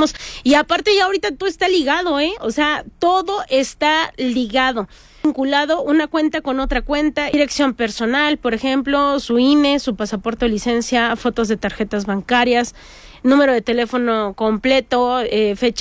tenemos. Y aparte ya ahorita todo está ligado, o sea, todo está ligado, vinculado una cuenta con otra cuenta, dirección personal, por ejemplo, su INE, su pasaporte o licencia, fotos de tarjetas bancarias, número de teléfono completo, fecha